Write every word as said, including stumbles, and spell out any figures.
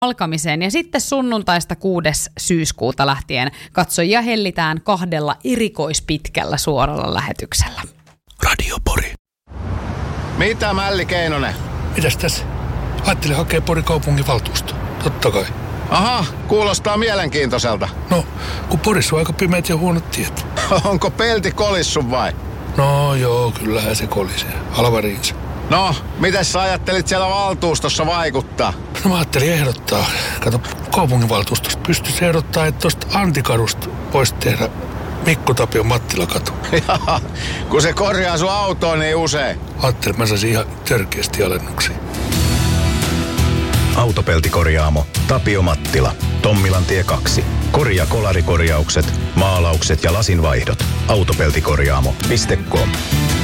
alkamiseen. Ja sitten sunnuntaista kuudes syyskuuta lähtien katsojia hellitään kahdella erikoispitkällä suoralla lähetyksellä. Radio Pori. Mitä Mälli Keinonen? Mitäs tässä? Ajattelin hakea Porin kaupungin valtuusto. Totta kai. Aha, kuulostaa mielenkiintoiselta. No, kun Porissa on aika pimeät ja huonot tiet. Onko pelti kolissu vai? No joo, kyllähän se kolisee. Alvariinsa. No, miten sä ajattelit siellä valtuustossa vaikuttaa? No mä ajattelin ehdottaa. Kato, kaupunginvaltuustosta pystyisi ehdottaa, että tosta Antikadusta voisi tehdä Mikko Tapion Mattilakatu. Jaa, kun se korjaa sun autoon niin usein. Ajattelin, että mä saisin ihan törkeästi alennuksia. Autopeltikorjaamo Tapio Mattila. Tommilantie kaksi. Korjaa kolarikorjaukset, maalaukset ja lasinvaihdot. Autopeltikorjaamo piste com.